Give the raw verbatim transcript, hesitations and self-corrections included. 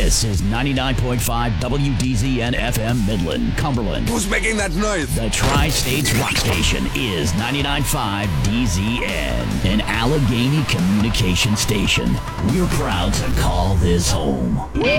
This is ninety-nine point five W D Z N F M Midland, Cumberland. Who's making that noise? The Tri-States Rock Station is ninety-nine point five D Z N, an Allegheny communication station. We're proud to call this home.